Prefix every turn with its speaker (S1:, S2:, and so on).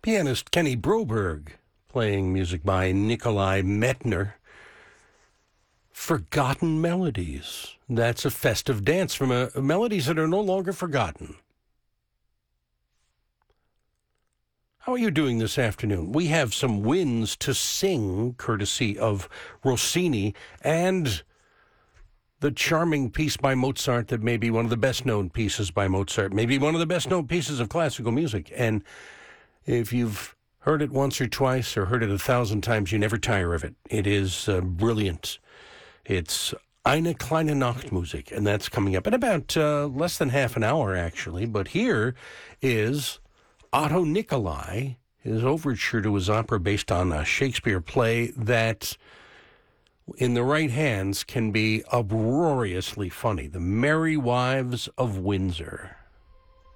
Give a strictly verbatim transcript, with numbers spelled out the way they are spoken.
S1: Pianist Kenny Broberg playing music by Nikolai Metner. Forgotten Melodies. That's a festive dance from a, melodies that are no longer forgotten. How are you doing this afternoon? We have some winds to sing, courtesy of Rossini, and the charming piece by Mozart that may be one of the best-known pieces by Mozart, maybe one of the best-known pieces of classical music. And if you've heard it once or twice or heard it a thousand times, you never tire of it. It is uh, brilliant. It's Eine kleine Nachtmusik, and that's coming up in about uh, less than half an hour, actually. But here is Otto Nicolai, his overture to his opera based on a Shakespeare play that, in the right hands, can be uproariously funny. The Merry Wives of Windsor.